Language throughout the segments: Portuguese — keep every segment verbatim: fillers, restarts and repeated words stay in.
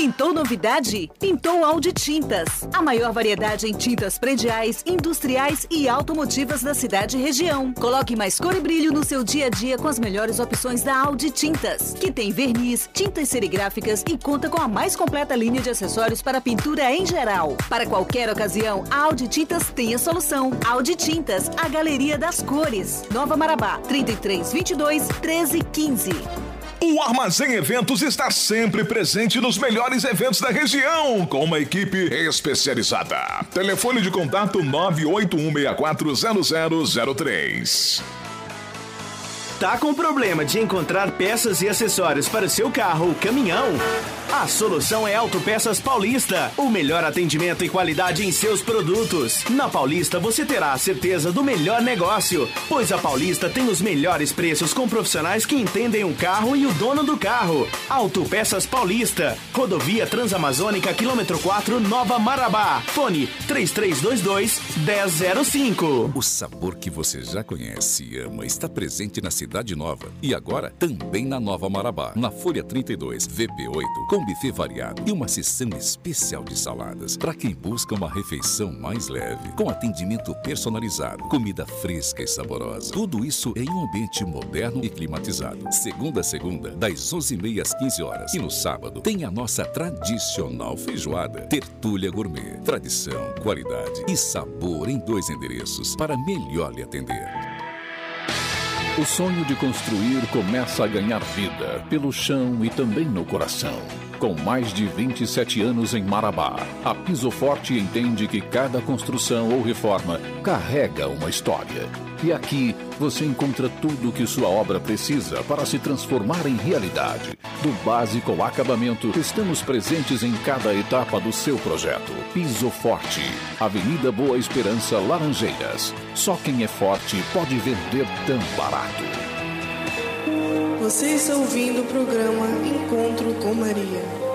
Pintou novidade? Pintou Audi Tintas. A maior variedade em tintas prediais, industriais e automotivas da cidade e região. Coloque mais cor e brilho no seu dia a dia com as melhores opções da Audi Tintas, que tem verniz, tintas serigráficas e conta com a mais completa linha de acessórios para pintura em geral. Para qualquer ocasião, a Audi Tintas tem a solução. Audi Tintas, a galeria das cores. Nova Marabá, trinta e três, vinte e dois, treze, quinze. O Armazém Eventos está sempre presente nos melhores eventos da região, com uma equipe especializada. Telefone de contato nove oito um seis quatro zero zero zero três. Tá com problema de encontrar peças e acessórios para o seu carro ou caminhão? A solução é Autopeças Paulista, o melhor atendimento e qualidade em seus produtos. Na Paulista você terá a certeza do melhor negócio, pois a Paulista tem os melhores preços com profissionais que entendem o carro e o dono do carro. Autopeças Paulista, Rodovia Transamazônica, quilômetro quatro, Nova Marabá. Fone três três dois dois, um zero zero cinco. O sabor que você já conhece e ama está presente na Cidade Nova e agora também na Nova Marabá, na Folha trinta e dois, V P oito, com buffet variado e uma seção especial de saladas para quem busca uma refeição mais leve, com atendimento personalizado, comida fresca e saborosa. Tudo isso em um ambiente moderno e climatizado. Segunda a segunda, das onze e meia às quinze horas. E no sábado tem a nossa tradicional feijoada. Tertúlia Gourmet. Tradição, qualidade e sabor em dois endereços para melhor lhe atender. O sonho de construir começa a ganhar vida pelo chão e também no coração. Com mais de vinte e sete anos em Marabá, a Piso Forte entende que cada construção ou reforma carrega uma história. E aqui você encontra tudo o que sua obra precisa para se transformar em realidade. Do básico ao acabamento, estamos presentes em cada etapa do seu projeto. Piso Forte, Avenida Boa Esperança, Laranjeiras. Só quem é forte pode vender tão barato. Você está ouvindo o programa Encontro com Maria.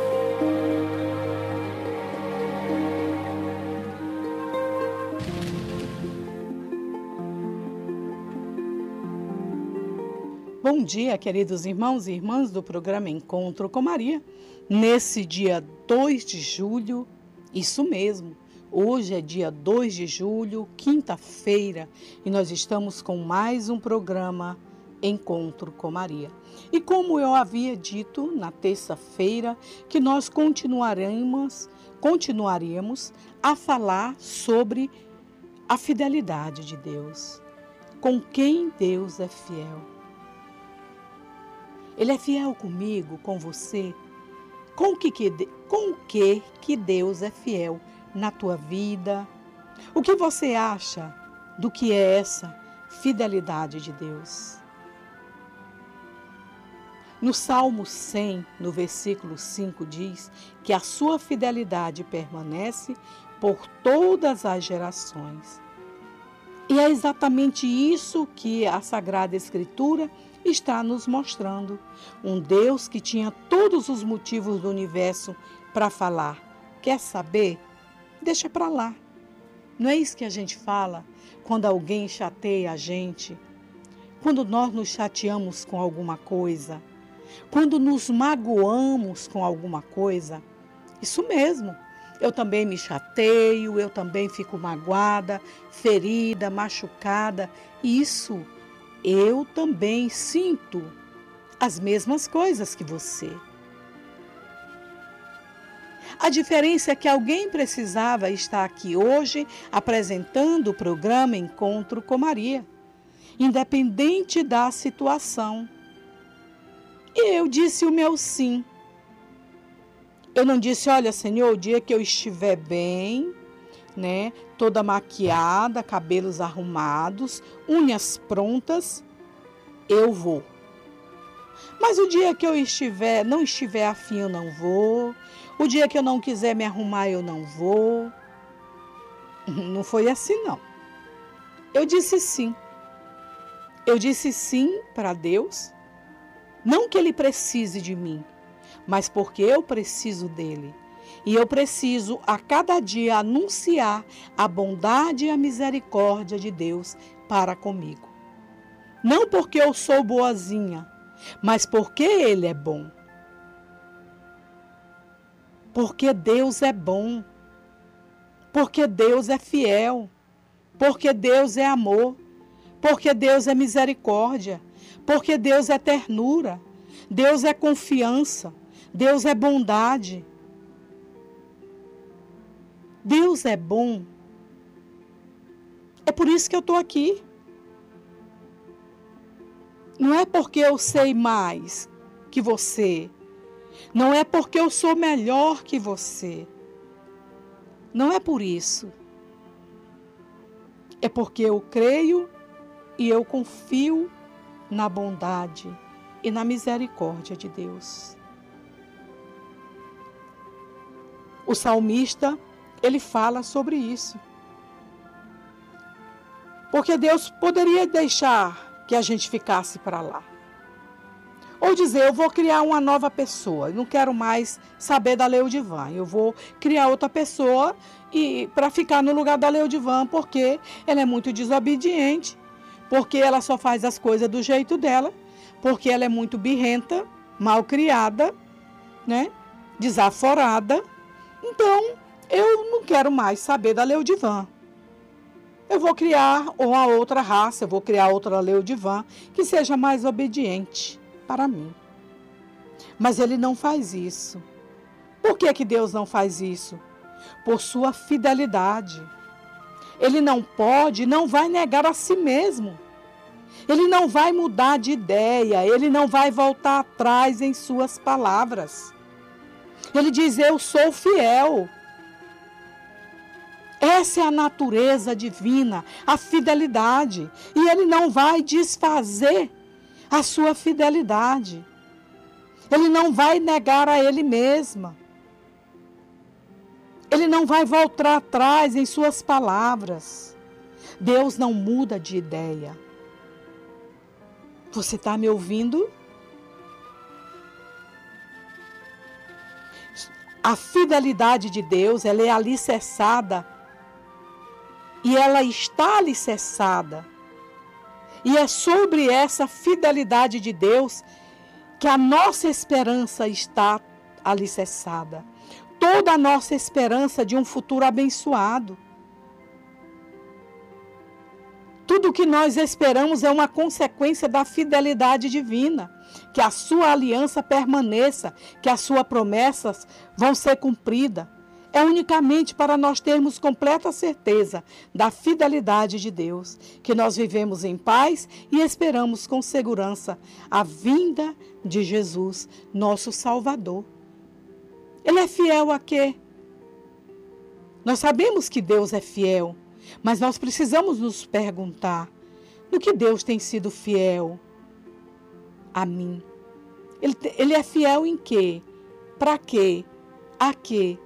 Bom dia, queridos irmãos e irmãs do programa Encontro com Maria. Nesse dia dois de julho, isso mesmo, hoje é dia dois de julho, quinta-feira, e nós estamos com mais um programa Encontro com Maria. E como eu havia dito na terça-feira, que nós continuaremos, continuaremos a falar sobre a fidelidade de Deus. Com quem Deus é fiel. Ele é fiel comigo, com você. Com o que, que, com que, que Deus é fiel na tua vida? O que você acha do que é essa fidelidade de Deus? No Salmo cem, no versículo cinco, diz que a sua fidelidade permanece por todas as gerações. E é exatamente isso que a Sagrada Escritura está nos mostrando. Um Deus que tinha todos os motivos do universo para falar. Quer saber? Deixa para lá. Não é isso que a gente fala quando alguém chateia a gente? Quando nós nos chateamos com alguma coisa? Quando nos magoamos com alguma coisa? Isso mesmo. Eu também me chateio, eu também fico magoada, ferida, machucada. Isso eu também sinto as mesmas coisas que você. A diferença é que alguém precisava estar aqui hoje apresentando o programa Encontro com Maria, independente da situação. E eu disse o meu sim. Eu não disse, olha, Senhor, o dia que eu estiver bem, né, toda maquiada, cabelos arrumados, unhas prontas, eu vou. Mas o dia que eu estiver, não estiver afim, eu não vou. O dia que eu não quiser me arrumar, eu não vou. Não foi assim, não. Eu disse sim. Eu disse sim para Deus. Não que Ele precise de mim, mas porque eu preciso dEle. E eu preciso a cada dia anunciar a bondade e a misericórdia de Deus para comigo. Não porque eu sou boazinha, mas porque Ele é bom. Porque Deus é bom. Porque Deus é fiel. Porque Deus é amor. Porque Deus é misericórdia. Porque Deus é ternura. Deus é confiança. Deus é bondade. Deus é bom. É por isso que eu estou aqui. Não é porque eu sei mais que você. Não é porque eu sou melhor que você. Não é por isso. É porque eu creio e eu confio na bondade e na misericórdia de Deus. O salmista, ele fala sobre isso. Porque Deus poderia deixar que a gente ficasse para lá. Ou dizer, eu vou criar uma nova pessoa, não quero mais saber da Leodivan. Eu vou criar outra pessoa e para ficar no lugar da Leodivan, porque ela é muito desobediente, porque ela só faz as coisas do jeito dela, porque ela é muito birrenta, mal criada, né? Desaforada. Então, eu não quero mais saber da Leodivan. Eu vou criar uma outra raça, eu vou criar outra Leodivan que seja mais obediente para mim. Mas ele não faz isso. Por que que Deus não faz isso? Por sua fidelidade. Ele não pode, não vai negar a si mesmo. Ele não vai mudar de ideia, ele não vai voltar atrás em suas palavras. Ele diz, eu sou fiel. Essa é a natureza divina, a fidelidade. E ele não vai desfazer a sua fidelidade. Ele não vai negar a ele mesmo. Ele não vai voltar atrás em suas palavras. Deus não muda de ideia. Você está me ouvindo? A fidelidade de Deus, ela é alicerçada. E ela está alicerçada. E é sobre essa fidelidade de Deus que a nossa esperança está alicerçada. Toda a nossa esperança de um futuro abençoado. Tudo o que nós esperamos é uma consequência da fidelidade divina. Que a sua aliança permaneça, que as suas promessas vão ser cumpridas. É unicamente para nós termos completa certeza da fidelidade de Deus, que nós vivemos em paz e esperamos com segurança a vinda de Jesus, nosso Salvador. Ele é fiel a quê? Nós sabemos que Deus é fiel, mas nós precisamos nos perguntar, no que Deus tem sido fiel a mim? Ele, ele é fiel em quê? Para quê? A quê?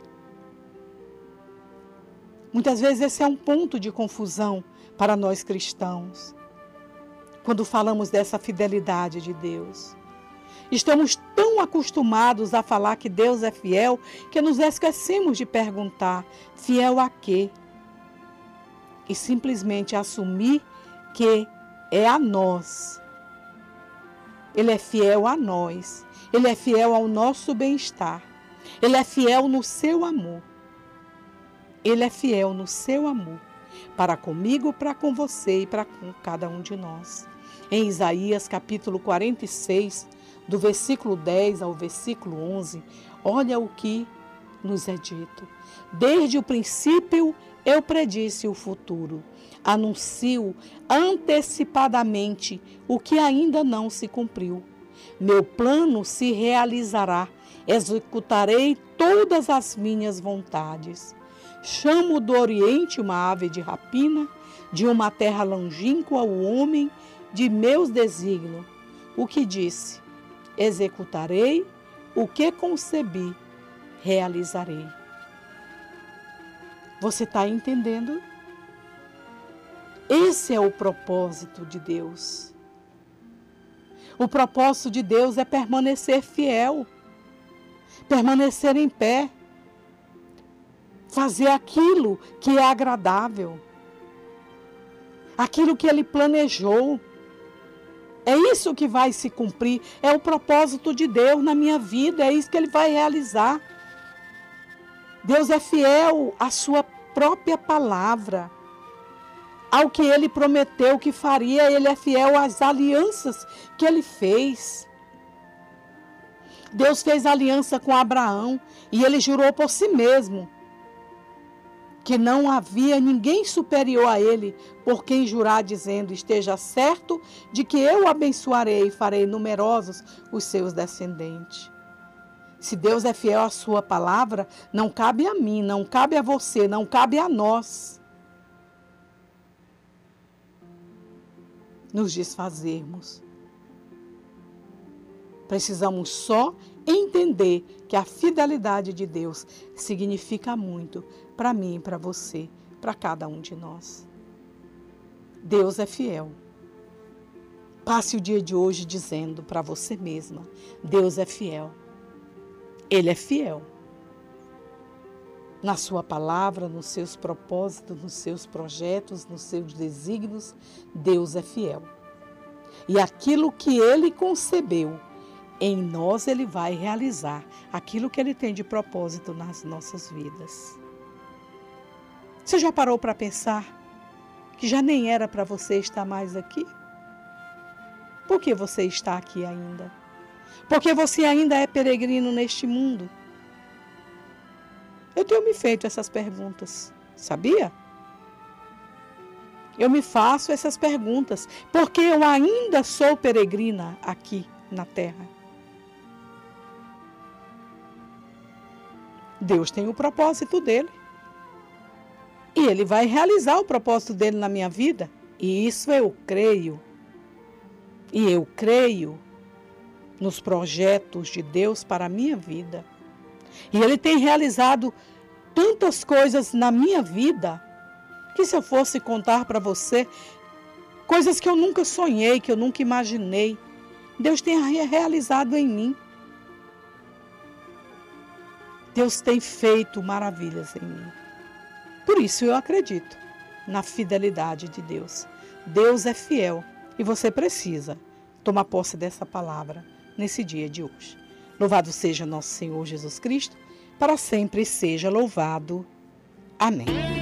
Muitas vezes esse é um ponto de confusão para nós cristãos, quando falamos dessa fidelidade de Deus. Estamos tão acostumados a falar que Deus é fiel, que nos esquecemos de perguntar, fiel a quê? E simplesmente assumir que é a nós. Ele é fiel a nós, Ele é fiel ao nosso bem-estar, Ele é fiel no seu amor. Ele é fiel no seu amor, para comigo, para com você e para com cada um de nós. Em Isaías capítulo quarenta e seis, do versículo dez ao versículo onze, olha o que nos é dito. Desde o princípio eu predisse o futuro, anuncio antecipadamente o que ainda não se cumpriu. Meu plano se realizará, executarei todas as minhas vontades. Chamo do Oriente uma ave de rapina, de uma terra longínqua o homem de meus desígnios. O que disse? Executarei, o que concebi, realizarei. Você está entendendo? Esse é o propósito de Deus. O propósito de Deus é permanecer fiel, permanecer em pé, fazer aquilo que é agradável, aquilo que Ele planejou. É isso que vai se cumprir, é o propósito de Deus na minha vida, é isso que Ele vai realizar. Deus é fiel à sua própria palavra, ao que Ele prometeu que faria. Ele é fiel às alianças que Ele fez. Deus fez aliança com Abraão e Ele jurou por si mesmo que não havia ninguém superior a Ele por quem jurar, dizendo: esteja certo de que eu o abençoarei e farei numerosos os seus descendentes. Se Deus é fiel à sua palavra, não cabe a mim, não cabe a você, não cabe a nós nos desfazermos. Precisamos só entender que a fidelidade de Deus significa muito para mim e para você, para cada um de nós. Deus é fiel. Passe o dia de hoje dizendo para você mesma: Deus é fiel. Ele é fiel. Na sua palavra, nos seus propósitos, nos seus projetos, nos seus desígnios, Deus é fiel. E aquilo que Ele concebeu, em nós Ele vai realizar aquilo que Ele tem de propósito nas nossas vidas. Você já parou para pensar que já nem era para você estar mais aqui? Por que você está aqui ainda? Porque você ainda é peregrino neste mundo? Eu tenho me feito essas perguntas, sabia? Eu me faço essas perguntas porque eu ainda sou peregrina aqui na terra. Deus tem o propósito dele. E Ele vai realizar o propósito dele na minha vida. E isso eu creio. E eu creio nos projetos de Deus para a minha vida. E Ele tem realizado tantas coisas na minha vida, que se eu fosse contar para você, coisas que eu nunca sonhei, que eu nunca imaginei, Deus tem realizado em mim. Deus tem feito maravilhas em mim. Por isso eu acredito na fidelidade de Deus. Deus é fiel e você precisa tomar posse dessa palavra nesse dia de hoje. Louvado seja nosso Senhor Jesus Cristo, para sempre seja louvado. Amém.